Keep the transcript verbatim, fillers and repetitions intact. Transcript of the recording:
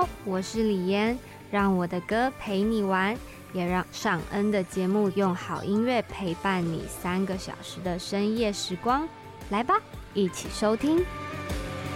好，我是李嫣，让我的歌陪你玩，也让尚恩的节目用好音乐陪伴你三个小时的深夜时光。来吧，一起收听。